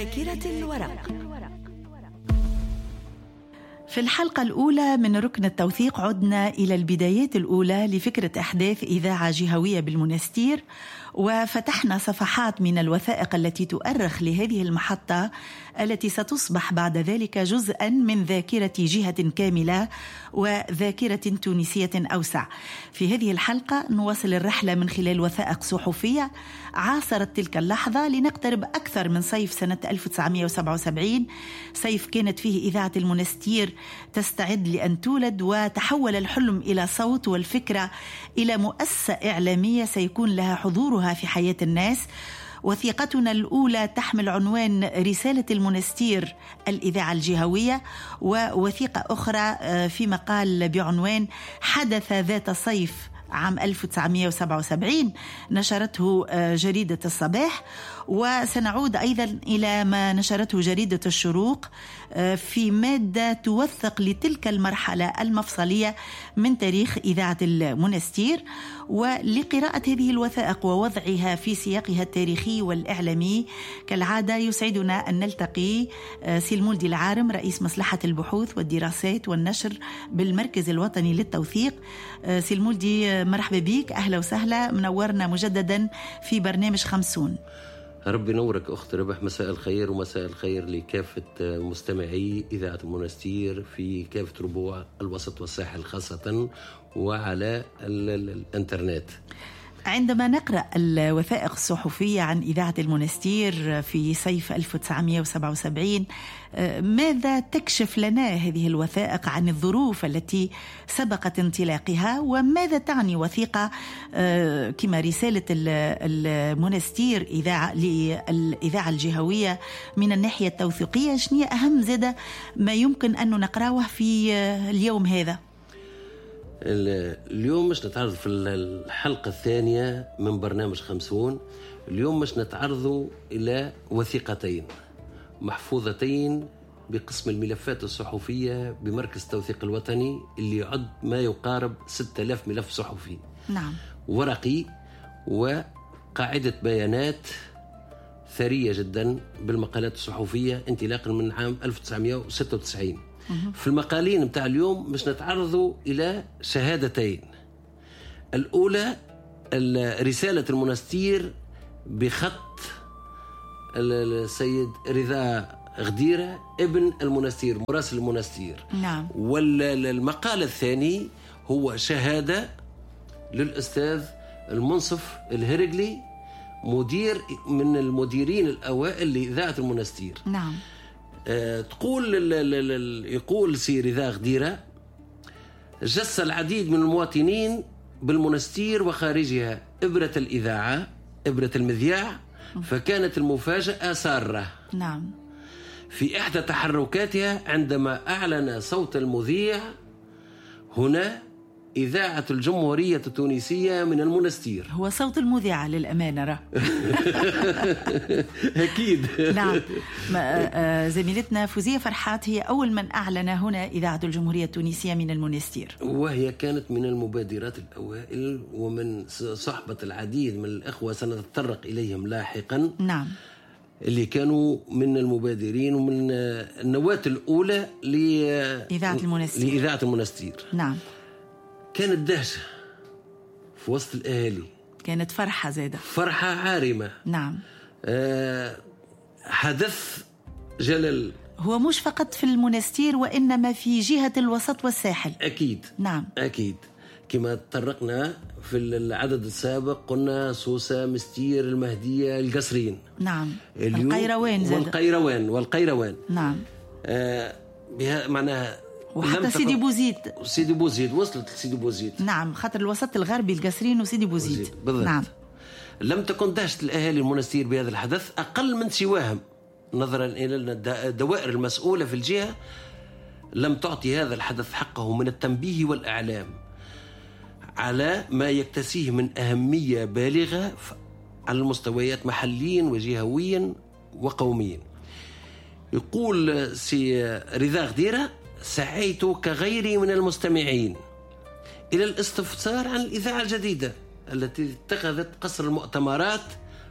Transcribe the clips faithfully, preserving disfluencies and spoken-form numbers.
ذاكرة الورق. في الحلقة الأولى من ركن التوثيق عدنا إلى البدايات الأولى لفكرة أحداث إذاعة جهوية بالمنستير، وفتحنا صفحات من الوثائق التي تؤرخ لهذه المحطة التي ستصبح بعد ذلك جزءا من ذاكرة جهة كاملة وذاكرة تونسية أوسع. في هذه الحلقة نواصل الرحلة من خلال وثائق صحفية عاصرت تلك اللحظة لنقترب أكثر من صيف سنة ألف وتسعمائة وسبعة وسبعين، صيف كانت فيه إذاعة المنستير تستعد لأن تولد، وتحول الحلم إلى صوت والفكرة إلى مؤسسة إعلامية سيكون لها حضورها في حياة الناس. وثيقتنا الأولى تحمل عنوان رسالة المنستير الإذاعة الجهوية، ووثيقة أخرى في مقال بعنوان حدث ذات صيف عام ألف وتسعمائة وسبعة وسبعين نشرته جريدة الصباح. وسنعود أيضا إلى ما نشرته جريدة الشروق في مادة توثق لتلك المرحلة المفصلية من تاريخ إذاعة المنستير. ولقراءة هذه الوثائق ووضعها في سياقها التاريخي والإعلامي كالعادة يسعدنا أن نلتقي سلمولدي العارم رئيس مصلحة البحوث والدراسات والنشر بالمركز الوطني للتوثيق. سلمولدي مرحبا بك، أهلا وسهلا، منورنا مجددا في برنامج خمسون. ربي نورك أخت ربح، مساء الخير ومساء الخير لكافة مستمعي إذاعة المنستير في كافة ربوع الوسط والساحل خاصة وعلى الانترنت. عندما نقرأ الوثائق الصحفية عن إذاعة المنستير في صيف ألف وتسعمائة وسبعة وسبعين، ماذا تكشف لنا هذه الوثائق عن الظروف التي سبقت انطلاقها؟ وماذا تعني وثيقة كما رسالة المنستير إذاعة للإذاعة الجهوية من الناحية التوثيقية؟ شنو أهم زادة ما يمكن أن نقرأه في اليوم هذا؟ اليوم مش نتعرض في الحلقة الثانية من برنامج خمسون. اليوم مش نتعرضوا إلى وثيقتين محفوظتين بقسم الملفات الصحفية بمركز التوثيق الوطني اللي يعد ما يقارب ستة آلاف ملف صحفي. نعم. ورقي وقاعدة بيانات ثرية جدا بالمقالات الصحفية انطلاقا من عام ألف وتسعمائة وستة وتسعين. في المقالين متاع اليوم مش نتعرضوا إلى شهادتين. الأولى رسالة المنستير بخط السيد رضا غديرة ابن المنستير مراسل المنستير. نعم. والمقال الثاني هو شهادة للأستاذ المنصف الهرقلي مدير من المديرين الأوائل لإذاعة المنستير. نعم. أه تقول يقول سي رضا غديرة: جس العديد من المواطنين بالمنستير وخارجها إبرة الإذاعة إبرة المذياع، فكانت المفاجأة سارة. نعم. في إحدى تحركاتها عندما أعلن صوت المذيع: هنا إذاعة الجمهورية التونسية من المنستير. هو صوت المذيعة للأمانة راه. أكيد. نعم. زميلتنا فوزية فرحات هي أول من أعلن هنا إذاعة الجمهورية التونسية من المنستير، وهي كانت من المبادرات الأوائل ومن صحبة العديد من الأخوة سنتطرق إليهم لاحقا. نعم. اللي كانوا من المبادرين ومن النواة الأولى لإذاعة المنستير. لإذاعة المنستير. نعم. كانت دهشة في وسط الأهالي، كانت فرحة زادة، فرحة عارمة. نعم. أه حدث جلل، هو مش فقط في المنستير وإنما في جهة الوسط والساحل. أكيد. نعم. أكيد. كما تطرقنا في العدد السابق قلنا سوسة، مستير، المهدية، القصرين. نعم. القيروان زادة. والقيروان والقيروان. نعم. أه بها معناها وحتى سيدي بوزيد. سيدي بوزيد وصلت لسيدي بوزيد. نعم، خاطر الوسط الغربي القصرين وسيدي بوزيد. بالضبط. نعم. لم تكن دهشة الأهالي المنستير بهذا الحدث أقل من سواهم، نظرا إلى الدوائر المسؤولة في الجهة لم تعطي هذا الحدث حقه من التنبيه والإعلام على ما يكتسيه من أهمية بالغة على المستويات محليا وجهويا وقوميا. يقول سي رضا غديرة: سعيت كغيري من المستمعين إلى الاستفسار عن الإذاعة الجديدة التي اتخذت قصر المؤتمرات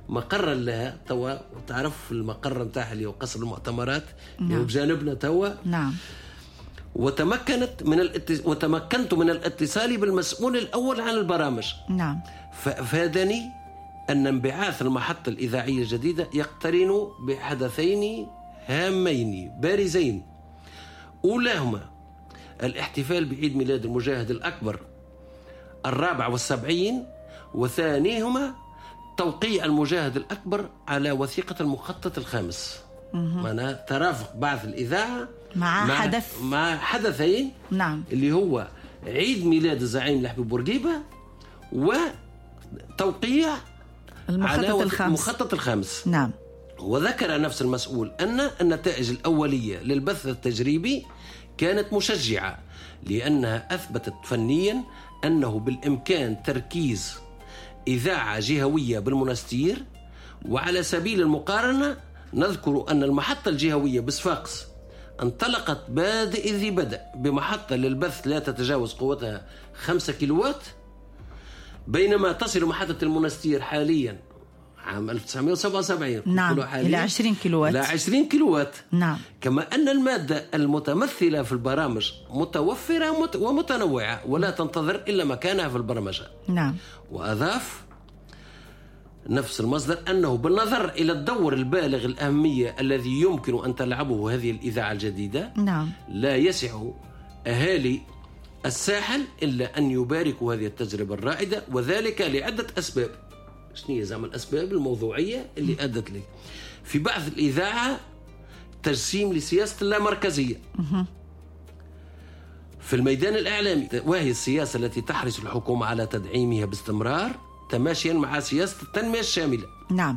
مقرا لها توا، وتعرف المقر نتاعها اللي هو قصر المؤتمرات اللي هو بجانبنا توا. نعم. وتمكنت من الاتس... وتمكنت من الاتصال بالمسؤول الأول عن البرامج. نعم. فأفادني أن انبعاث المحطة الإذاعية الجديدة يقترن بحدثين هامين بارزين، أولاهما الاحتفال بعيد ميلاد المجاهد الأكبر الرابع والسبعين، وثانيهما توقيع المجاهد الأكبر على وثيقة المخطط الخامس. معناها ترافق بعث الإذاعة مع, مع حدث مع حدثين. نعم. اللي هو عيد ميلاد الزعيم لحبيب بورقيبة وتوقيع المخطط على الخامس. المخطط الخامس. نعم. وذكر نفس المسؤول أن النتائج الأولية للبث التجريبي كانت مشجعة، لأنها أثبتت فنيا أنه بالإمكان تركيز إذاعة جهوية بالمنستير. وعلى سبيل المقارنة نذكر أن المحطة الجهوية بصفاقس انطلقت بادئ ذي بدء بمحطة للبث لا تتجاوز قوتها خمسة كيلوات، بينما تصل محطة المنستير حاليا عام ألف وتسعمائة وسبعة وسبعين نعم إلى عشرين كيلوات. إلى عشرين كيلوات. نعم. كما أن المادة المتمثلة في البرامج متوفرة ومتنوعة ولا تنتظر إلا مكانها في البرمجة. نعم. وأضاف نفس المصدر أنه بالنظر إلى الدور البالغ الأهمية الذي يمكن أن تلعبه هذه الإذاعة الجديدة، نعم. لا يسع أهالي الساحل إلا أن يباركوا هذه التجربة الرائدة، وذلك لعدة أسباب. شنو هي زعما الأسباب الموضوعية اللي أدت لي في بعث الإذاعة؟ تجسيم لسياسة اللامركزية في الميدان الإعلامي، وهي السياسة التي تحرص الحكومة على تدعيمها باستمرار تماشيا مع سياسة التنمية الشاملة. نعم.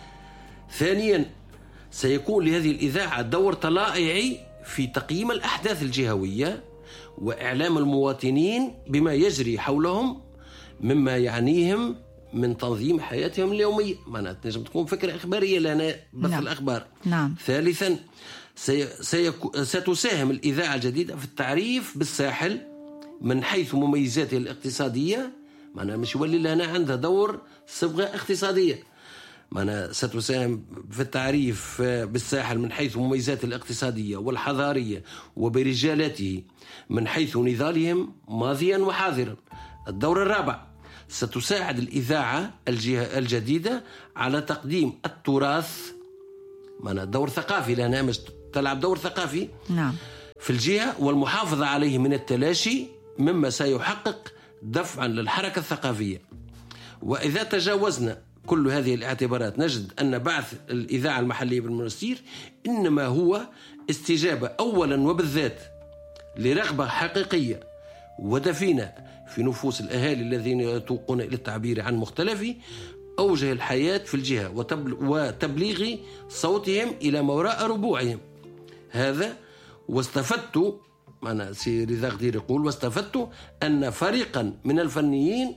ثانيا، سيكون لهذه الإذاعة دور طلائعي في تقييم الأحداث الجهوية وإعلام المواطنين بما يجري حولهم مما يعنيهم من تنظيم حياتهم اليومية. معناتها تنجم تكون فكرة إخبارية لنا بث نعم. الأخبار. نعم. ثالثا، سي... سيكو... ستساهم الإذاعة الجديدة في التعريف بالساحل من حيث مميزاته الاقتصادية. معناها مش يولي لنا عندها دور صبغة اقتصادية. معناها ستساهم في التعريف بالساحل من حيث مميزاته الاقتصادية والحضارية وبرجالته من حيث نضالهم ماضيا وحاضرا. الدور الرابع، ستساعد الإذاعة الجديدة على تقديم التراث، معناها دور ثقافي لأنها مش تلعب دور ثقافي. نعم. في الجهة والمحافظة عليه من التلاشي، مما سيحقق دفعا للحركة الثقافية. وإذا تجاوزنا كل هذه الاعتبارات نجد أن بعث الإذاعة المحلية بالمنستير إنما هو استجابة أولا وبالذات لرغبة حقيقية ودفينة في نفوس الأهالي الذين يتوقون إلى التعبير عن مختلف أوجه الحياة في الجهة وتبليغ صوتهم إلى ما وراء ربوعهم. هذا واستفدت، أنا سي رضا غدير يقول، واستفدت أن فريقا من الفنيين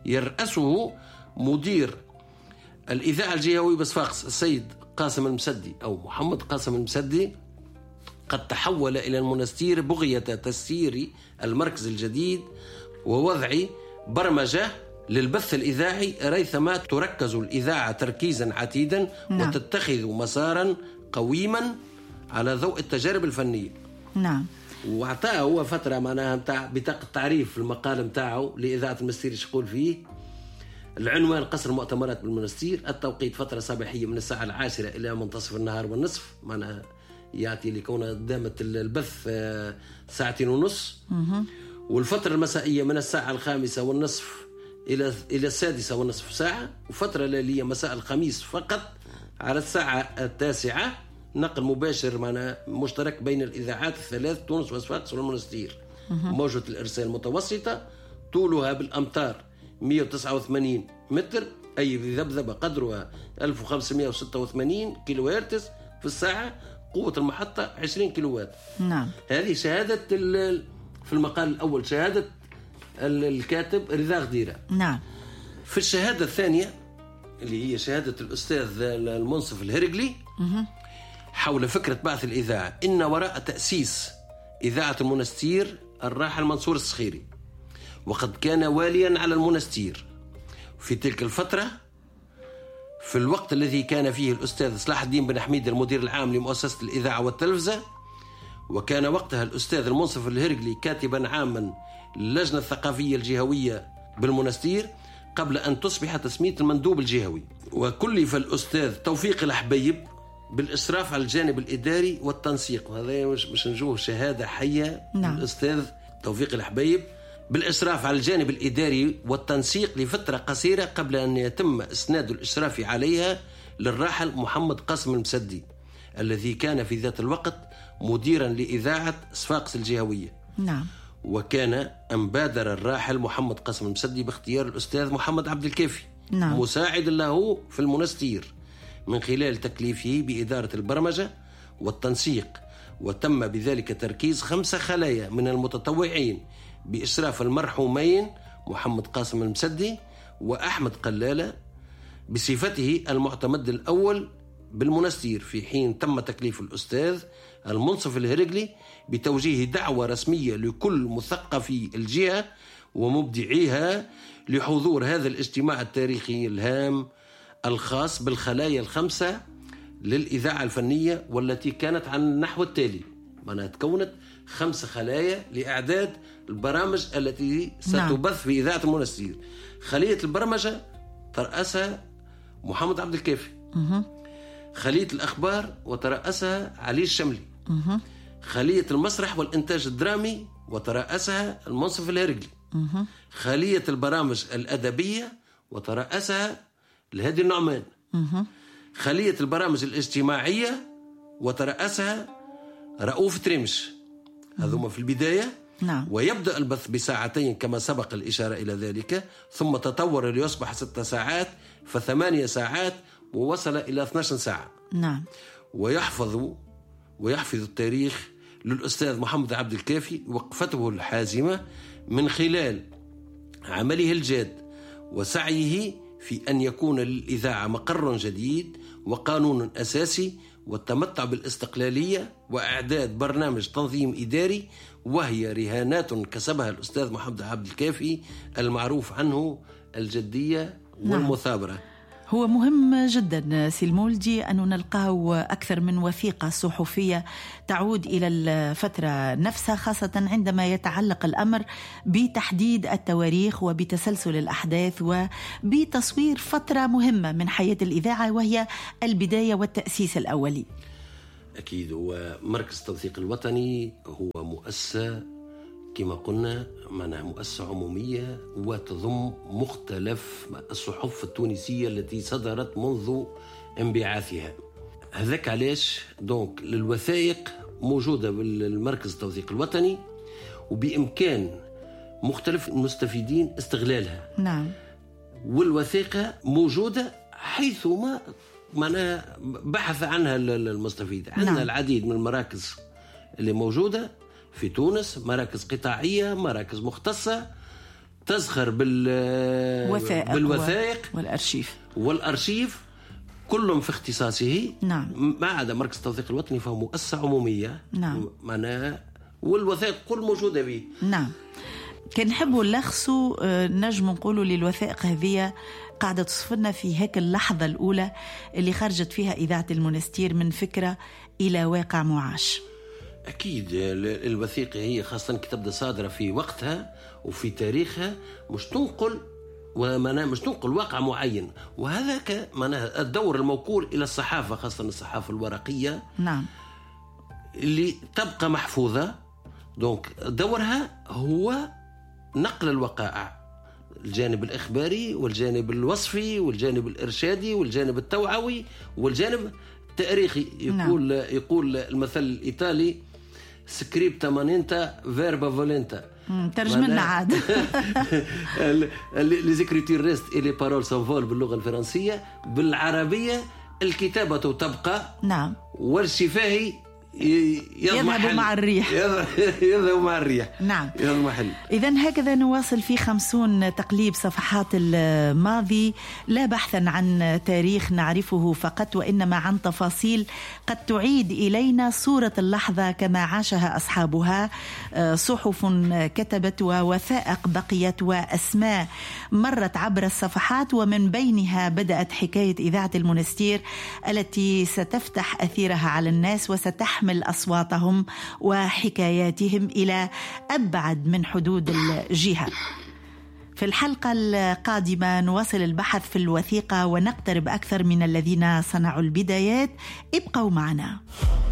يرأسه مدير الإذاعة الجهوية بصفاقس السيد قاسم المسدي أو محمد قاسم المسدي قد تحول إلى المنستير بغية تسيير المركز الجديد ووضع برمجة للبث الإذاعي ريثما تركز الإذاعة تركيزا عتيدا. نعم. وتتخذ مسارا قويما على ضوء التجارب الفنية. نعم. وعطاه هو فترة معناها متاع بطاقة تعريف في المقال متاعه لإذاعة المنستير يقول فيه العنوان قصر مؤتمرات بالمنستير، التوقيت فترة صباحية من الساعة العاشرة إلى منتصف النهار والنصف، معناها يعطي لكون دامت البث ساعتين ونص. والفترة المسائية من الساعة الخامسة والنصف إلى إلى السادسة والنصف ساعة، وفترة ليلية مساء الخميس فقط على الساعة التاسعة، نقل مباشر معنا مشترك بين الإذاعات الثلاث تونس وصفاقس والمنستير. موجة الإرسال المتوسطة طولها بالأمتار مئة وتسعة وثمانين متر، أي بذبذبة قدرها ألف وخمسمائة وستة وثمانين كيلو هرتز في الساعة. قوة المحطة عشرين كيلوات. نعم. هذه شهادة في المقال الأول شهادة الكاتب رضا غديرة. نعم. في الشهادة الثانية اللي هي شهادة الأستاذ المنصف الهرقلي حول فكرة بعث الإذاعة، إن وراء تأسيس إذاعة المنستير الراحل منصور الصخيري، وقد كان واليا على المنستير في تلك الفترة. في الوقت الذي كان فيه الأستاذ صلاح الدين بن حميد المدير العام لمؤسسة الإذاعة والتلفزة، وكان وقتها الأستاذ المنصف الهرقلي كاتبا عاما للجنة الثقافية الجهوية بالمنستير قبل أن تصبح تسمية المندوب الجهوي. وكلف الأستاذ توفيق الحبيب بالإشراف على الجانب الإداري والتنسيق، وهذا مش نجوه شهادة حية. نعم. الأستاذ توفيق الحبيب بالإشراف على الجانب الإداري والتنسيق لفترة قصيرة قبل أن يتم إسناد الإشراف عليها للراحل محمد قاسم المسدي الذي كان في ذات الوقت مديرا لإذاعة صفاقس الجهوية. نعم. وكان أن بادر الراحل محمد قاسم المسدي باختيار الأستاذ محمد عبد الكافي نعم. مساعد له في المنستير من خلال تكليفه بإدارة البرمجة والتنسيق، وتم بذلك تركيز خمسة خلايا من المتطوعين بإشراف المرحومين محمد قاسم المسدي وأحمد قلالة بصفته المعتمد الأول بالمنستير، في حين تم تكليف الأستاذ المنصف الهرقلي بتوجيه دعوة رسمية لكل مثقفي الجهة ومبدعيها لحضور هذا الاجتماع التاريخي الهام الخاص بالخلايا الخمسة للإذاعة الفنية، والتي كانت عن النحو التالي: معناها تكونت خمس خلايا لإعداد البرامج التي ستبث في إذاعة المنستير. خلية البرمجة ترأسها محمد عبد الكافي، خلية الأخبار وترأسها علي الشملي، خلية المسرح والإنتاج الدرامي وترأسها المنصف الهرقلي، خلية البرامج الأدبية وترأسها الهادي النعمان، خلية البرامج الاجتماعية وترأسها رؤوف تريمش. هذوما في البداية. نعم. ويبدأ البث بساعتين كما سبق الإشارة إلى ذلك، ثم تطور ليصبح ست ساعات فثمانية ساعات ووصل إلى اثنتي عشرة ساعة. نعم. ويحفظ ويحفظ التاريخ للأستاذ محمد عبد الكافي وقفته الحازمة من خلال عمله الجاد وسعيه في أن يكون للإذاعة مقر جديد وقانون أساسي والتمتع بالاستقلالية وإعداد برنامج تنظيم إداري، وهي رهانات كسبها الأستاذ محمد عبد الكافي المعروف عنه الجدية والمثابرة. نعم. هو مهم جدا سي المولدي أن نلقاه أكثر من وثيقة صحفية تعود إلى الفترة نفسها، خاصة عندما يتعلق الأمر بتحديد التواريخ وبتسلسل الأحداث وبتصوير فترة مهمة من حياة الإذاعة وهي البداية والتأسيس الأولي. أكيد. ومركز التوثيق الوطني هو مؤسسة كما قلنا معناها مؤسسة عمومية وتضم مختلف الصحف التونسية التي صدرت منذ انبعاثها. هذاك علاش دونك للوثائق موجودة بالمركز التوثيق الوطني وبإمكان مختلف المستفيدين استغلالها. نعم. والوثيقة موجودة حيثما معناها بحث عنها المستفيد. عندنا نعم. العديد من المراكز اللي موجودة في تونس، مراكز قطاعية، مراكز مختصة تزخر بالوثائق بالوثائق والأرشيف والأرشيف كلهم في اختصاصه. نعم. ما عدا مركز التوثيق الوطني فهو مؤسسة عمومية. نعم. معناها والوثائق كل موجودة به. نعم. كان نحبوا نلخصوا نجم نقولوا للوثائق هذه قاعدة تصفنا في هيك اللحظة الأولى اللي خرجت فيها إذاعة المنستير من فكرة إلى واقع معاش. أكيد الوثيقة هي خاصة كتبدأ صادرة في وقتها وفي تاريخها، مش تنقل ومعناها مش تنقل واقع معين، وهذا معناها الدور الموكول إلى الصحافة خاصة الصحافة الورقية. نعم. اللي تبقى محفوظة. دونك دورها هو نقل الوقائع، الجانب الإخباري والجانب الوصفي والجانب الإرشادي والجانب التوعوي والجانب التاريخي. يقول نعم. يقول المثل الإيطالي سكريبتا مانينتا فيربا فولنتا. ترجم لنا عاد. لي زيكريتور ريست اي لي بارول سانفول باللغة الفرنسية. بالعربية الكتابة تبقى. نعم. والشفاهي يذهب مع الريح. يذهب مع الريح. نعم. يضمحل. إذن هكذا نواصل في خمسون تقليب صفحات الماضي، لا بحثا عن تاريخ نعرفه فقط، وإنما عن تفاصيل قد تعيد إلينا صورة اللحظة كما عاشها أصحابها. صحف كتبت ووثائق بقيت وأسماء مرت عبر الصفحات، ومن بينها بدأت حكاية إذاعة المنستير التي ستفتح أثيرها على الناس وستحمل أصواتهم وحكاياتهم إلى أبعد من حدود الجهة. في الحلقة القادمة نواصل البحث في الوثيقة ونقترب أكثر من الذين صنعوا البدايات. ابقوا معنا.